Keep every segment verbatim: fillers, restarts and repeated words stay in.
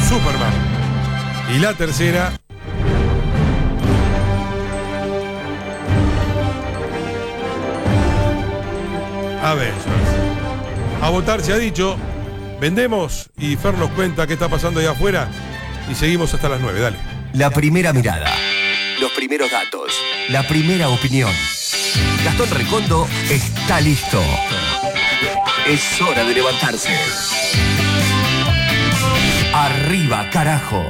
Superman. Y la tercera. Avengers. A votar se ha dicho. Vendemos y Fer nos cuenta qué está pasando ahí afuera. Y seguimos hasta las nueve, dale. La primera mirada. Los primeros datos. La primera opinión. Gastón Recondo está listo. Es hora de levantarse. Arriba, carajo.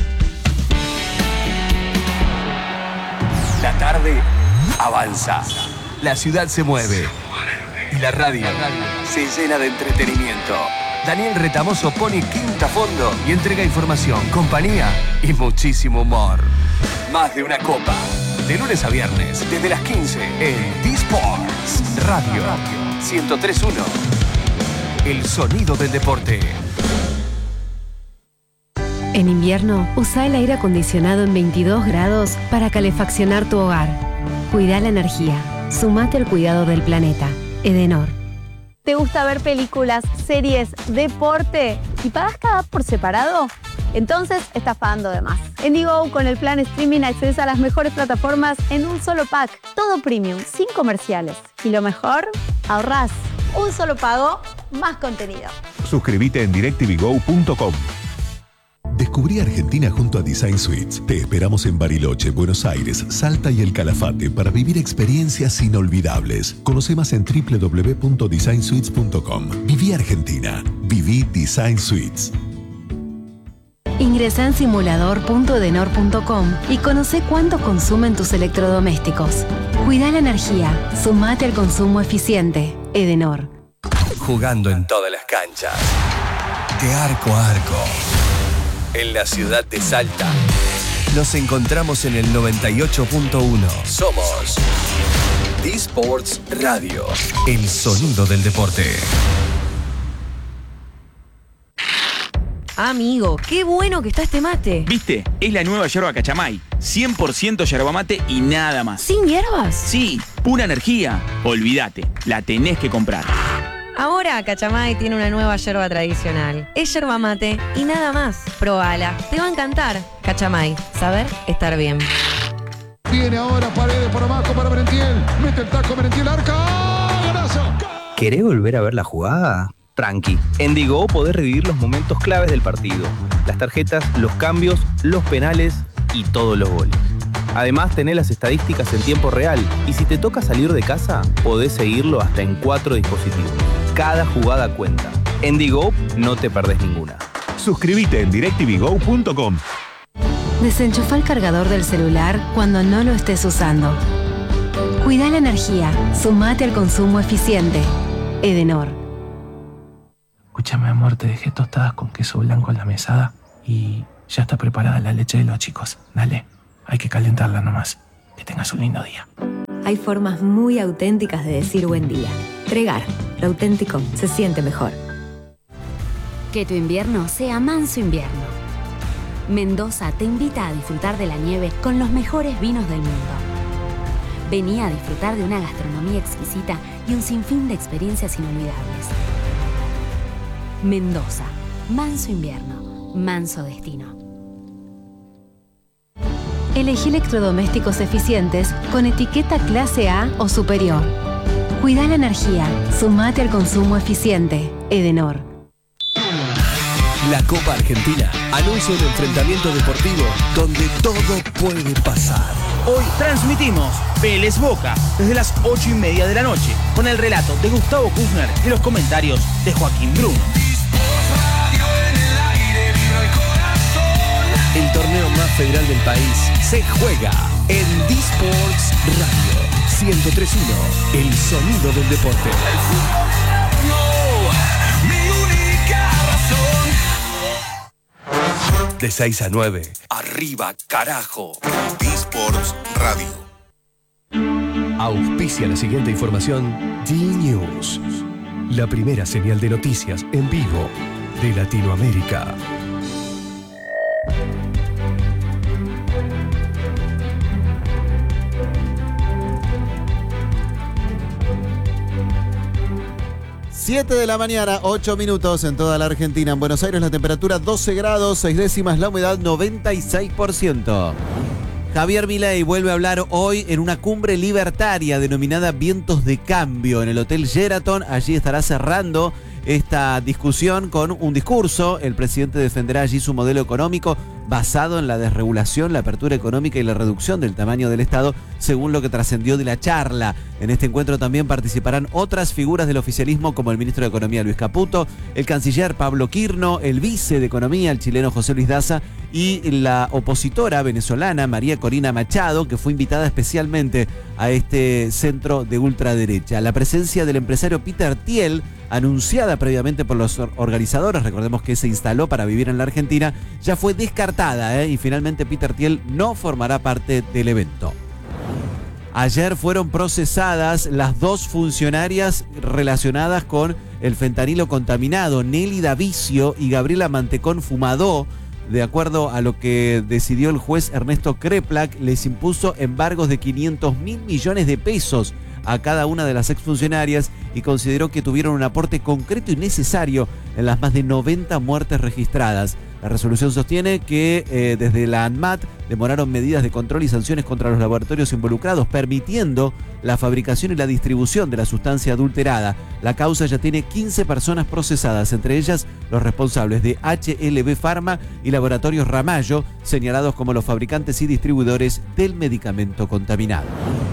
La tarde avanza. La ciudad se mueve. Y la radio se llena de entretenimiento. Daniel Retamoso pone quinta a fondo y entrega información, compañía y muchísimo humor. Más de una copa. De lunes a viernes, desde las quince, en D-Sports Radio ciento tres punto uno. El sonido del deporte. En invierno, usa el aire acondicionado en veintidós grados para calefaccionar tu hogar. Cuida la energía. Sumate al cuidado del planeta. Edenor. ¿Te gusta ver películas, series, deporte y pagas cada por separado? Entonces estás pagando de más. En Digo, con el plan streaming accedes a las mejores plataformas en un solo pack. Todo premium, sin comerciales. Y lo mejor, ahorrás. Un solo pago, más contenido. Suscríbete en directv go punto com. Descubrí Argentina junto a Design Suites. Te esperamos en Bariloche, Buenos Aires, Salta y El Calafate para vivir experiencias inolvidables. Conoce más en doble u doble u doble u punto design suites punto com. Viví Argentina. Viví Design Suites. Ingresa en simulador punto edenor punto com y conoce cuánto consumen tus electrodomésticos. Cuida la energía. Sumate al consumo eficiente. Edenor. Jugando en todas las canchas. De arco a arco. En la ciudad de Salta. Nos encontramos en el noventa y ocho punto uno. Somos D-Sports Radio. El sonido del deporte. Amigo, qué bueno que está este mate. ¿Viste? Es la nueva yerba Cachamay. cien por ciento yerba mate y nada más. ¿Sin hierbas? Sí, pura energía. Olvídate, la tenés que comprar. Ahora Cachamay tiene una nueva yerba tradicional. Es yerba mate y nada más. Probala, te va a encantar. Cachamay, saber estar bien. Viene ahora Paredes por abajo para Merentiel. Mete el taco Merentiel, arca. ¡Golazo! ¿Querés volver a ver la jugada? Tranqui. En Digo podés revivir los momentos claves del partido. Las tarjetas, los cambios, los penales y todos los goles. Además, tenés las estadísticas en tiempo real y si te toca salir de casa, podés seguirlo hasta en cuatro dispositivos. Cada jugada cuenta. En Digo no te perdés ninguna. Suscríbete en directv go punto com. Desenchufa el cargador del celular cuando no lo estés usando. Cuida la energía. Sumate al consumo eficiente. Edenor. Escúchame, amor, te dejé tostadas con queso blanco en la mesada y ya está preparada la leche de los chicos. Dale, hay que calentarla nomás. Que tengas un lindo día. Hay formas muy auténticas de decir buen día. Tregar, lo auténtico se siente mejor. Que tu invierno sea manso invierno. Mendoza te invita a disfrutar de la nieve con los mejores vinos del mundo. Vení a disfrutar de una gastronomía exquisita y un sinfín de experiencias inolvidables. Mendoza, manso invierno, manso destino. Elegí electrodomésticos eficientes con etiqueta clase A o superior. Cuida la energía. Sumate al consumo eficiente. Edenor. La Copa Argentina anuncia un enfrentamiento deportivo donde todo puede pasar. Hoy transmitimos Vélez Boca desde las ocho y media de la noche con el relato de Gustavo Kufner y los comentarios de Joaquín Bruno. El torneo más federal del país se juega en D-Sports Radio ciento tres punto uno. El sonido del deporte. El fútbol no, mi única razón. De seis a nueve. Arriba, carajo. D-Sports Radio. Auspicia la siguiente información. D-News. La primera señal de noticias en vivo de Latinoamérica. siete de la mañana, ocho minutos en toda la Argentina. En Buenos Aires la temperatura doce grados, seis décimas, la humedad noventa y seis por ciento. Javier Milei vuelve a hablar hoy en una cumbre libertaria denominada Vientos de Cambio en el Hotel Sheraton. Allí estará cerrando esta discusión con un discurso. El presidente defenderá allí su modelo económico basado en la desregulación, la apertura económica y la reducción del tamaño del Estado, según lo que trascendió de la charla. En este encuentro también participarán otras figuras del oficialismo como el ministro de Economía Luis Caputo, el canciller Pablo Quirno, el vice de Economía, el chileno José Luis Daza, y la opositora venezolana María Corina Machado, que fue invitada especialmente a este centro de ultraderecha. La presencia del empresario Peter Thiel, anunciada previamente por los organizadores, recordemos que se instaló para vivir en la Argentina, ya fue descartada, ¿eh? y finalmente Peter Thiel no formará parte del evento. Ayer fueron procesadas las dos funcionarias relacionadas con el fentanilo contaminado, Nelly Davicio y Gabriela Mantecón Fumadó. De acuerdo a lo que decidió el juez Ernesto Kreplak, les impuso embargos de quinientos mil millones de pesos a cada una de las exfuncionarias y consideró que tuvieron un aporte concreto y necesario en las más de noventa muertes registradas. La resolución sostiene que eh, desde la ANMAT demoraron medidas de control y sanciones contra los laboratorios involucrados, permitiendo la fabricación y la distribución de la sustancia adulterada. La causa ya tiene quince personas procesadas, entre ellas los responsables de H L B Pharma y Laboratorios Ramallo, señalados como los fabricantes y distribuidores del medicamento contaminado.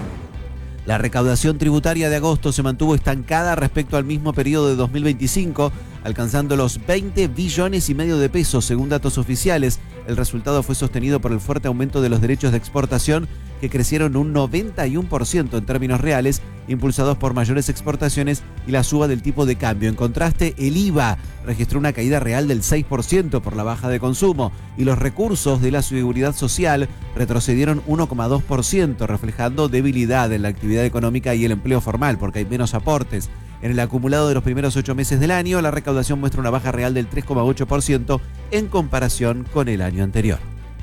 La recaudación tributaria de agosto se mantuvo estancada respecto al mismo periodo de dos mil veinticinco, alcanzando los veinte billones y medio de pesos, según datos oficiales. El resultado fue sostenido por el fuerte aumento de los derechos de exportación, que crecieron un noventa y uno por ciento en términos reales, impulsados por mayores exportaciones y la suba del tipo de cambio. En contraste, el I V A registró una caída real del seis por ciento por la baja de consumo y los recursos de la seguridad social retrocedieron uno coma dos por ciento, reflejando debilidad en la actividad económica y el empleo formal, porque hay menos aportes. En el acumulado de los primeros ocho meses del año, la recaudación muestra una baja real del tres coma ocho por ciento en comparación con el año anterior.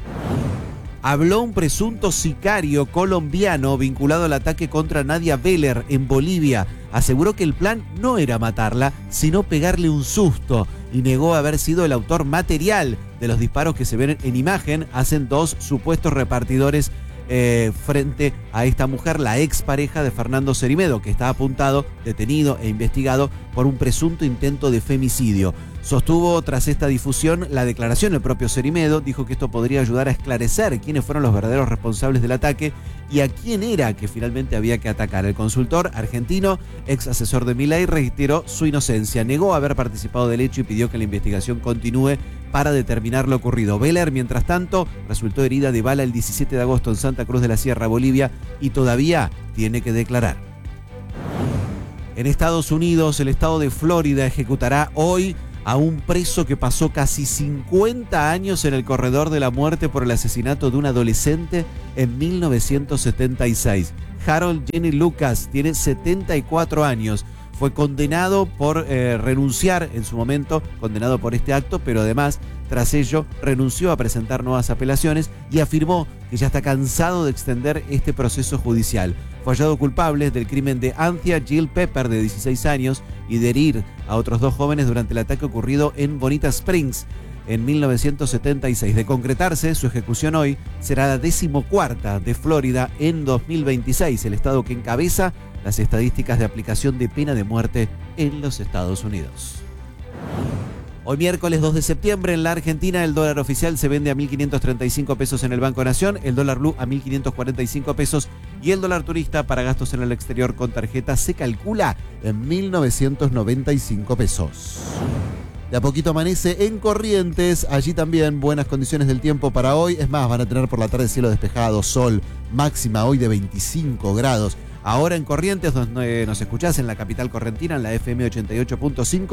Habló un presunto sicario colombiano vinculado al ataque contra Nadia Beller en Bolivia. Aseguró que el plan no era matarla, sino pegarle un susto, y negó haber sido el autor material de los disparos que se ven en imagen. Hacen dos supuestos repartidores eh, frente a esta mujer, la expareja de Fernando Cerimedo, que está apuntado, detenido e investigado por un presunto intento de femicidio. Sostuvo tras esta difusión la declaración el propio Cerimedo, dijo que esto podría ayudar a esclarecer quiénes fueron los verdaderos responsables del ataque y a quién era que finalmente había que atacar. El consultor argentino, ex asesor de Milei, reiteró su inocencia, negó haber participado del hecho y pidió que la investigación continúe para determinar lo ocurrido. Beller, mientras tanto, resultó herida de bala el diecisiete de agosto en Santa Cruz de la Sierra, Bolivia, y todavía tiene que declarar. En Estados Unidos, el estado de Florida ejecutará hoy a un preso que pasó casi cincuenta años en el corredor de la muerte por el asesinato de un adolescente en mil novecientos setenta y seis. Harold Jenny Lucas tiene setenta y cuatro años. Fue condenado por eh, renunciar en su momento, condenado por este acto, pero además, tras ello, renunció a presentar nuevas apelaciones y afirmó que ya está cansado de extender este proceso judicial. Fue hallado culpable del crimen de Anthea Jill Pepper, de dieciséis años, y de herir a otros dos jóvenes durante el ataque ocurrido en Bonita Springs en mil novecientos setenta y seis. De concretarse, su ejecución hoy será la decimocuarta de Florida en dos mil veintiséis, el estado que encabeza las estadísticas de aplicación de pena de muerte en los Estados Unidos. Hoy miércoles dos de septiembre en la Argentina el dólar oficial se vende a mil quinientos treinta y cinco pesos en el Banco Nación, el dólar blue a mil quinientos cuarenta y cinco pesos y el dólar turista para gastos en el exterior con tarjeta se calcula en mil novecientos noventa y cinco pesos. De a poquito amanece en Corrientes, allí también buenas condiciones del tiempo para hoy. Es más, van a tener por la tarde cielo despejado, sol, máxima hoy de veinticinco grados. Ahora en Corrientes, donde nos escuchás en la capital correntina, en la F M ochenta y ocho punto cinco,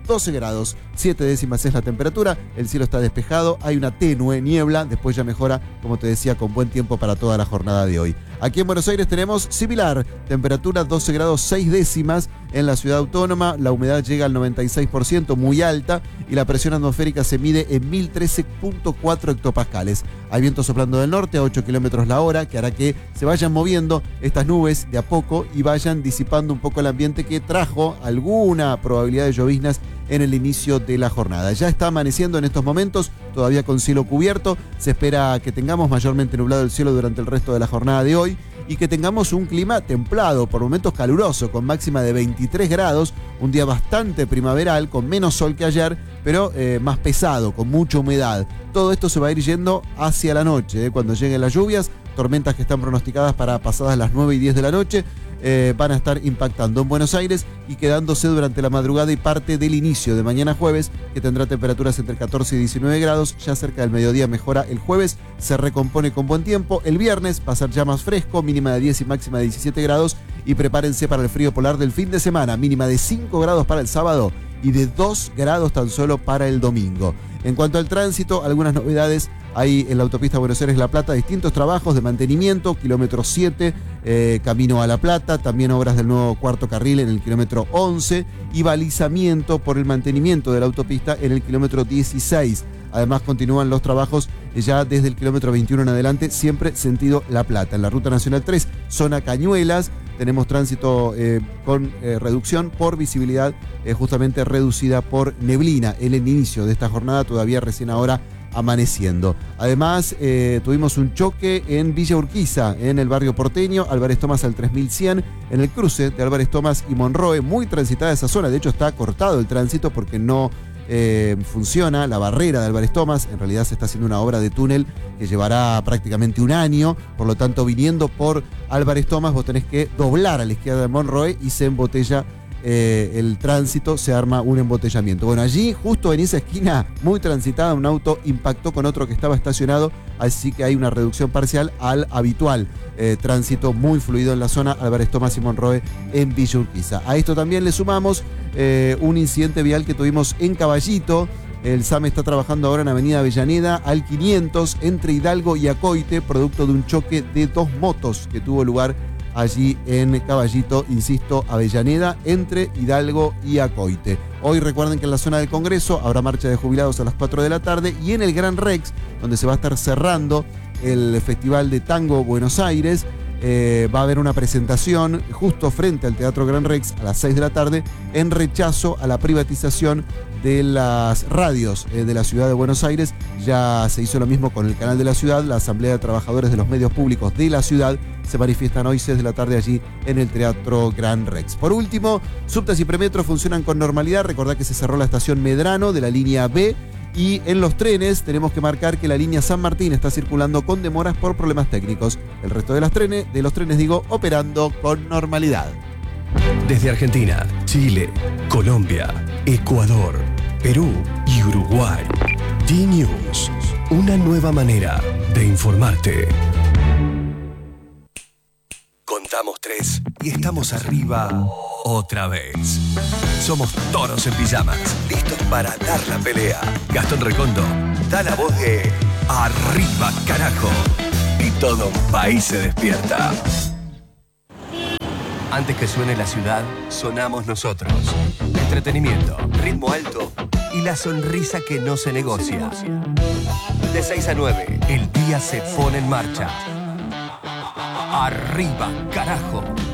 doce grados, siete décimas es la temperatura, el cielo está despejado, hay una tenue niebla, después ya mejora, como te decía, con buen tiempo para toda la jornada de hoy. Aquí en Buenos Aires tenemos similar, temperatura doce grados seis décimas en la ciudad autónoma, la humedad llega al noventa y seis por ciento, muy alta, y la presión atmosférica se mide en mil trece punto cuatro hectopascales. Hay viento soplando del norte a ocho kilómetros la hora, que hará que se vayan moviendo estas nubes de a poco y vayan disipando un poco el ambiente que trajo alguna probabilidad de lloviznas en el inicio de la jornada. Ya está amaneciendo en estos momentos, todavía con cielo cubierto. Se espera que tengamos mayormente nublado el cielo durante el resto de la jornada de hoy y que tengamos un clima templado, por momentos caluroso, con máxima de veintitrés grados, un día bastante primaveral, con menos sol que ayer, pero eh, más pesado, con mucha humedad. Todo esto se va a ir yendo hacia la noche, eh, cuando lleguen las lluvias, tormentas que están pronosticadas para pasadas las nueve y diez de la noche, Eh, van a estar impactando en Buenos Aires y quedándose durante la madrugada y parte del inicio de mañana jueves, que tendrá temperaturas entre catorce y diecinueve grados. Ya cerca del mediodía mejora el jueves, se recompone con buen tiempo. El viernes va a ser ya más fresco, mínima de diez y máxima de diecisiete grados. Y prepárense para el frío polar del fin de semana, mínima de cinco grados para el sábado y de dos grados tan solo para el domingo. En cuanto al tránsito, algunas novedades hay en la autopista Buenos Aires-La Plata, distintos trabajos de mantenimiento, kilómetro siete, eh, camino a La Plata, también obras del nuevo cuarto carril en el kilómetro once y balizamiento por el mantenimiento de la autopista en el kilómetro dieciséis. Además continúan los trabajos ya desde el kilómetro veintiuno en adelante, siempre sentido La Plata. En la Ruta Nacional tres, zona Cañuelas, tenemos tránsito eh, con eh, reducción por visibilidad eh, justamente reducida por neblina en el inicio de esta jornada, todavía recién ahora amaneciendo. Además, eh, tuvimos un choque en Villa Urquiza, en el barrio porteño, Álvarez Thomas al tres mil cien, en el cruce de Álvarez Thomas y Monroe, muy transitada esa zona, de hecho está cortado el tránsito porque no eh, funciona la barrera de Álvarez Thomas, en realidad se está haciendo una obra de túnel que llevará prácticamente un año, por lo tanto viniendo por Álvarez Thomas vos tenés que doblar a la izquierda de Monroe y se embotella Eh, el tránsito, se arma un embotellamiento. Bueno, allí, justo en esa esquina muy transitada, un auto impactó con otro que estaba estacionado, así que hay una reducción parcial al habitual eh, tránsito muy fluido en la zona Álvarez Thomas y Monroe en Villa Urquiza. A esto también le sumamos eh, un incidente vial que tuvimos en Caballito. El S A M está trabajando ahora en Avenida Avellaneda al quinientos entre Hidalgo y Acoite, producto de un choque de dos motos que tuvo lugar allí en Caballito, insisto, Avellaneda, entre Hidalgo y Acoite. Hoy recuerden que en la zona del Congreso habrá marcha de jubilados a las cuatro de la tarde y en el Gran Rex, donde se va a estar cerrando el Festival de Tango Buenos Aires, eh, va a haber una presentación justo frente al Teatro Gran Rex a las seis de la tarde en rechazo a la privatización de las radios eh, de la ciudad de Buenos Aires. Ya se hizo lo mismo con el canal de la ciudad. La Asamblea de Trabajadores de los Medios Públicos de la ciudad se manifiestan hoy seis de la tarde allí en el Teatro Gran Rex. Por último, subtes y premetro funcionan con normalidad. Recordá que se cerró la estación Medrano de la línea B. Y en los trenes tenemos que marcar que la línea San Martín está circulando con demoras por problemas técnicos. El resto de, las trenes, de los trenes, digo, operando con normalidad. Desde Argentina, Chile, Colombia, Ecuador, Perú y Uruguay. D-News, una nueva manera de informarte. Contamos tres y estamos arriba otra vez. Somos toros en pijamas, listos para dar la pelea. Gastón Recondo da la voz de arriba, carajo. Y todo un país se despierta. Antes que suene la ciudad, sonamos nosotros. Entretenimiento, ritmo alto y la sonrisa que no se negocia. De seis a nueve, el día se pone en marcha. Arriba, carajo.